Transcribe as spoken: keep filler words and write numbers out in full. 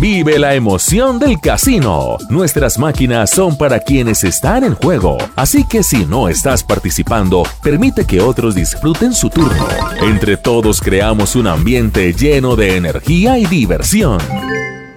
Vive la emoción del casino. Nuestras máquinas son para quienes están en juego. Así que si no estás participando, permite que otros disfruten su turno. Entre todos creamos un ambiente lleno de energía y diversión.